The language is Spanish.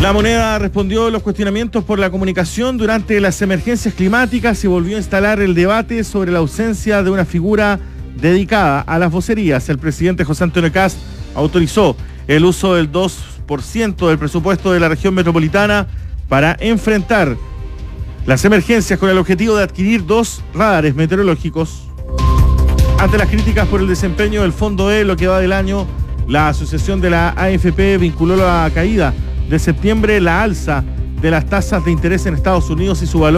La Moneda respondió los cuestionamientos por la comunicación durante las emergencias climáticas y volvió a instalar el debate sobre la ausencia de una figura dedicada a las vocerías. El presidente José Antonio Kast autorizó el uso del 2% del presupuesto de la región metropolitana para enfrentar las emergencias con el objetivo de adquirir 2 radares meteorológicos. Ante las críticas por el desempeño del Fondo E lo que va del año, la asociación de la AFP vinculó la caída de septiembre, la alza de las tasas de interés en Estados Unidos y su valor